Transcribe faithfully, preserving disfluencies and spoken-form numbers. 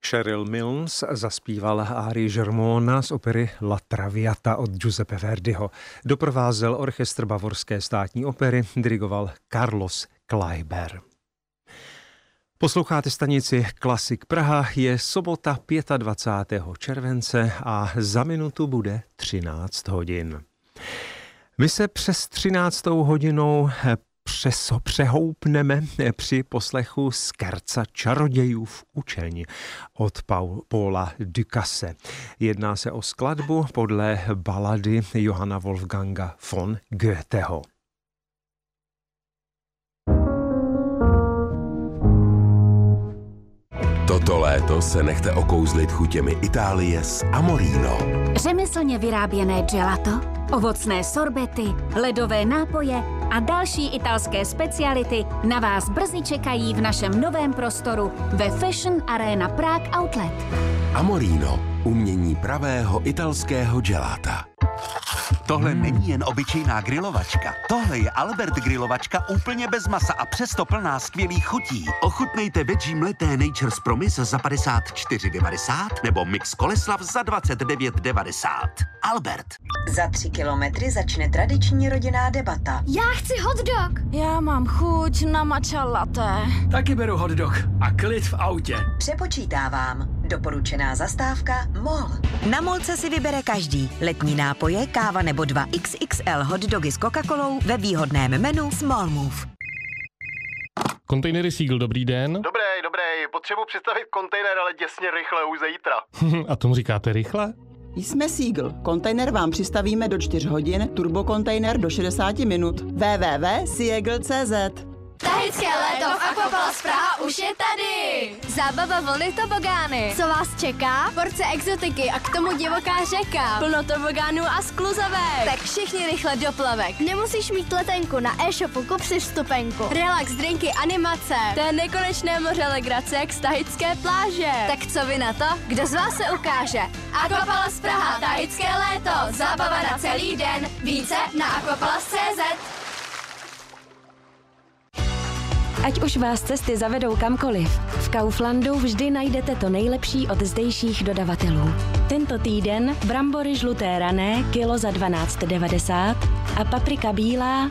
Cheryl Milnes zaspívala árii Germona z opery La Traviata od Giuseppe Verdiho. Doprovázel orchestr Bavorské státní opery, dirigoval Carlos Kleiber. Posloucháte stanici Klasik Praha, je sobota dvacátého pátého července a za minutu bude třináct hodin. My se přes třináctou hodinou přeso přehoupneme při poslechu Skerca čarodějů v učení od Paula Ducasse. Jedná se o skladbu podle balady Johanna Wolfganga von Goetheho. Toto léto se nechte okouzlit chutěmi Itálie s Amorino. Řemeslně vyráběné gelato, ovocné sorbety, ledové nápoje a další italské speciality na vás brzy čekají v našem novém prostoru ve Fashion Arena Prague Outlet. Amorino, umění pravého italského gelata. Tohle není jen obyčejná grilovačka. Tohle je Albert grilovačka úplně bez masa a přesto plná skvělých chutí. Ochutnejte veggie mleté Nature's Promise za padesát čtyři devadesát nebo mix Koleslav za dvacet devět devadesát. Albert. Za tři kilometry začne tradiční rodinná debata. Já chci hot dog. Já mám chuť na matcha latte. Taky beru hot dog a klid v autě. Přepočítávám. Doporučená zastávka MOL. Na Molce si vybere každý. Letní nápoje, káva nebo dva iks iks el hot dogy s Coca-Colou ve výhodném menu Small Move. Kontejnery Seagull, dobrý den. Dobrý, dobrý. Potřebuji představit kontejner, ale děsně rychle, už zítra. A tomu říkáte rychle? Jsme Seagull. Kontejner vám přistavíme do čtyř hodin, turbokontejner do šedesáti minut. w w w tečka seagull tečka c z Tahické léto v Aquapalace Praha už je tady! Zábava vlny tobogány. Co vás čeká? Porce exotiky a k tomu divoká řeka. Plno tobogánů a skluzavek. Tak všichni rychle do plavek. Nemusíš mít letenku, na e-shopu kup si vstupenku. Relax, drinky, animace. To je nekonečné moře legrace jak z tahické pláže. Tak co vy na to? Kdo z vás se ukáže? Aquapalace Praha, tahické léto. Zábava na celý den. Více na aquapalace tečka c z. Ať už vás cesty zavedou kamkoliv, v Kauflandu vždy najdete to nejlepší od zdejších dodavatelů. Tento týden brambory žluté rané kilo za dvanáct devadesát a paprika bílá